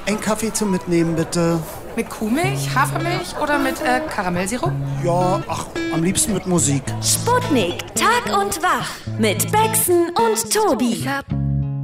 Ein Kaffee zum Mitnehmen, bitte. Mit Kuhmilch, Hafermilch oder mit Karamellsirup? Ja, am liebsten mit Musik. Sputnik, Tag und Wach mit Bexen und Tobi. Ich hab